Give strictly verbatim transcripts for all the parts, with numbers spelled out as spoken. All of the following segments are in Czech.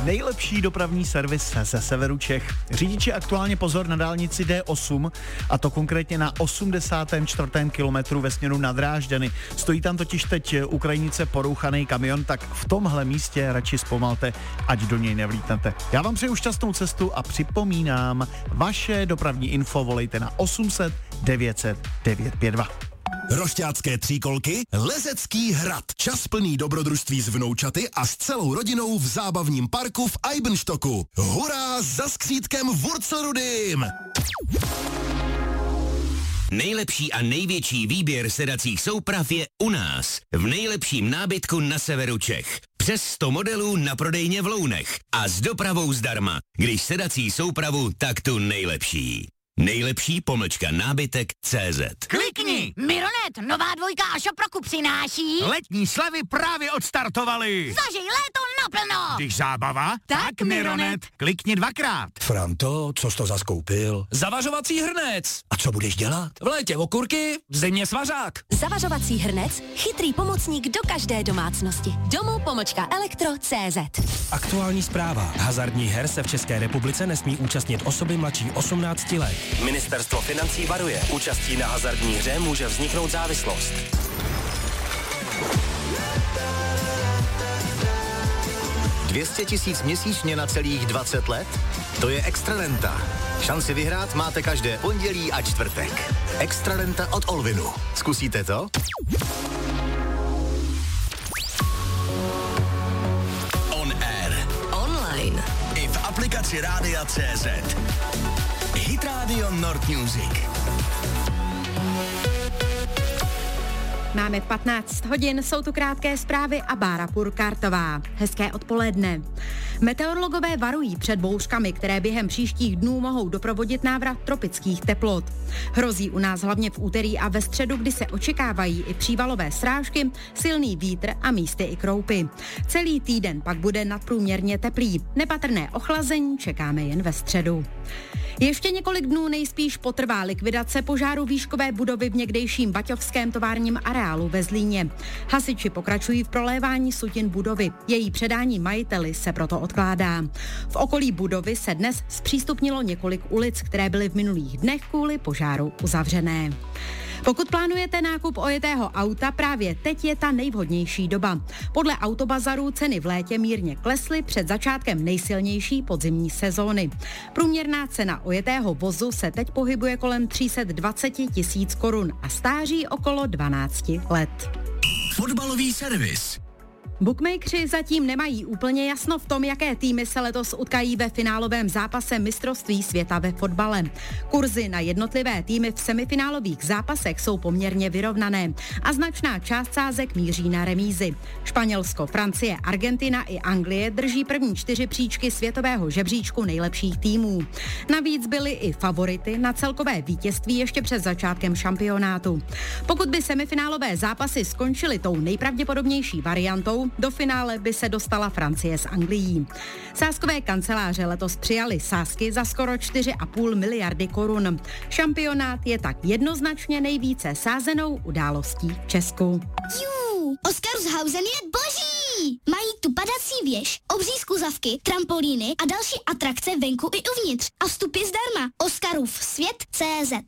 Nejlepší dopravní servis ze severu Čech. Řidiči aktuálně pozor na dálnici D osm, a to konkrétně na osmdesátém čtvrtém kilometru ve směru na Drážďany. Stojí tam totiž teď u krajnice porouchaný kamion, tak v tomhle místě radši zpomalte, ať do něj nevlítnete. Já vám přeju šťastnou cestu a připomínám, vaše dopravní info volejte na osm set devět set devět pět dva. Rošťácké tříkolky, Lezecký hrad. Čas plný dobrodružství s vnoučaty a s celou rodinou v zábavním parku v Eibenstocku. Hurá za skřítkem Wurzelrudym! Nejlepší a největší výběr sedacích souprav je u nás, v nejlepším nábytku na severu Čech. Přes sto modelů na prodejně v Lounech a s dopravou zdarma. Když sedací soupravu, tak tu nejlepší. Nejlepší pomlčka nábytek tečka cé zet. Klikni! Mironet, nová dvojka a Šoproku přináší... Letní slevy právě odstartovaly. Zažij léto naplno! Když zábava, tak, tak Mironet. Klikni dvakrát. Franto, co jsi to zaskoupil? Zavařovací hrnec. A co budeš dělat? V létě okurky, v zimě svařák. Zavařovací hrnec, chytrý pomocník do každé domácnosti. Domů pomlčka elektro tečka cé zet. Aktuální zpráva. Hazardních her se v České republice nesmí účastnit osoby mladší osmnácti let. Ministerstvo financí varuje. Účastí na hazardní hře může vzniknout závislost. dvě stě tisíc měsíčně na celých dvacet let? To je extra renta. Šanci vyhrát máte každé pondělí a čtvrtek. Extra renta od Olvinu. Zkusíte to? On air. Online. I v aplikaci Rádia tečka cé zet. Hit Radio Nord Music. Máme patnáct hodin, jsou tu krátké zprávy a Bára Purkartová. Hezké odpoledne. Meteorologové varují před bouřkami, které během příštích dnů mohou doprovodit návrat tropických teplot. Hrozí u nás hlavně v úterý a ve středu, kdy se očekávají i přívalové srážky, silný vítr a místy i kroupy. Celý týden pak bude nadprůměrně teplý. Nepatrné ochlazení čekáme jen ve středu. Ještě několik dnů nejspíš potrvá likvidace požáru výškové budovy v někdejším baťovském továrním areálu ve Zlíně. Hasiči pokračují v prolévání sutin budovy. Její předání majiteli se proto odkládá. V okolí budovy se dnes zpřístupnilo několik ulic, které byly v minulých dnech kvůli požáru uzavřené. Pokud plánujete nákup ojetého auta, právě teď je ta nejvhodnější doba. Podle Autobazaru ceny v létě mírně klesly před začátkem nejsilnější podzimní sezóny. Průměrná cena ojetého vozu se teď pohybuje kolem tři sta dvacet tisíc korun a stáří okolo dvanáct let. Fotbalový servis. Bookmakeri zatím nemají úplně jasno v tom, jaké týmy se letos utkají ve finálovém zápase mistrovství světa ve fotbale. Kurzy na jednotlivé týmy v semifinálových zápasech jsou poměrně vyrovnané a značná část sázek míří na remízy. Španělsko, Francie, Argentina i Anglie drží první čtyři příčky světového žebříčku nejlepších týmů. Navíc byly i favority na celkové vítězství ještě před začátkem šampionátu. Pokud by semifinálové zápasy skončily tou nejpravděpodobnější variantou, do finále by se dostala Francie s Anglií. Sázkové kanceláře letos přijali sázky za skoro čtyři a půl miliardy korun. Šampionát je tak jednoznačně nejvíce sázenou událostí v Česku. Jú, Oscarshausen je boží! Mají tu padací věž, obří skluzavky, trampolíny a další atrakce venku i uvnitř. A vstup je zdarma. Oscarův svět tečka cé zet.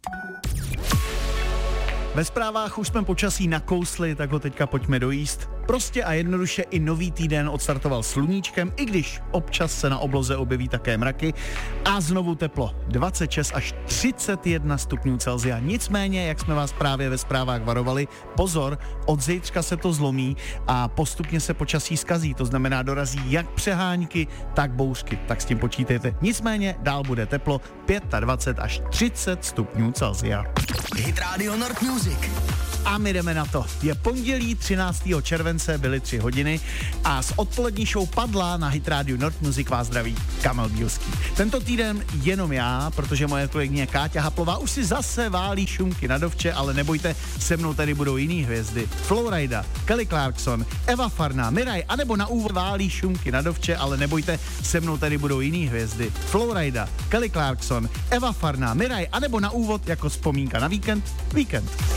Ve zprávách už jsme počasí nakousli, tak ho teďka pojďme dojíst. Prostě a jednoduše i nový týden odstartoval sluníčkem, i když občas se na obloze objeví také mraky a znovu teplo. dvacet šest až třicet jedna stupňů Celsia. Nicméně, jak jsme vás právě ve zprávách varovali, pozor, od zítřka se to zlomí a postupně se počasí zkazí. To znamená, dorazí jak přehánky, tak bouřky. Tak s tím počítejte. Nicméně, dál bude teplo dvacet pět až třicet stupňů Celsia. Hit Radio Nord Music. A my jdeme na to. Je pondělí třináctého července, byly tři hodiny a z odpolední show Padla na Hit Radio Nord Music vás zdraví Kamil Bílský. Tento týden jenom já, protože moje kolegyně Káťa Haplová už si zase válí šunky na dovče, ale nebojte, se mnou tady budou jiný hvězdy. Flowrida, Kelly Clarkson, Eva Farná, Miraj, anebo na úvod válí šunky na dovče, ale nebojte, se mnou tady budou jiný hvězdy. Flowrida, Kelly Clarkson, Eva Farná, Miraj, anebo na úvod jako vzpomínka na víkend, víkend.